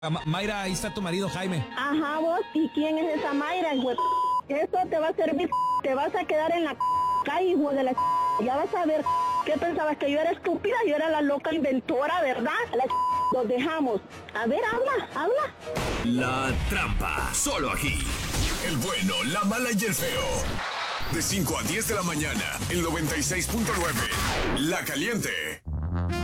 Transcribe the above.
Mayra, ahí está tu marido Jaime. Ajá, vos, ¿y quién es esa Mayra, hijo de Eso te va a servir, te vas a quedar en la calle, hijo de la ya vas a ver. ¿Qué pensabas? ¿Que yo era estúpida? Yo era la loca inventora, ¿verdad? Los dejamos. A ver, habla. La Trampa, solo aquí. El bueno, la mala y el feo. De 5 a 10 de la mañana, el 96.9. La Caliente.